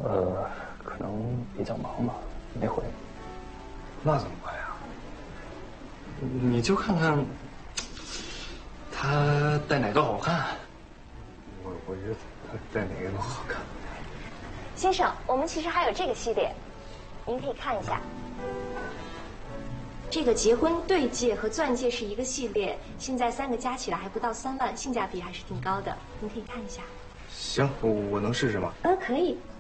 可能比较忙吧，没回。 那怎么办呀？你就看看他戴哪个好看。我觉得他戴哪个都好看。 先生，我们其实还有这个系列，您可以看一下。这个结婚对戒和钻戒是一个系列，现在3个加起来还不到3万，性价比还是挺高的，您可以看一下。 行，我能试试吗？ 可以。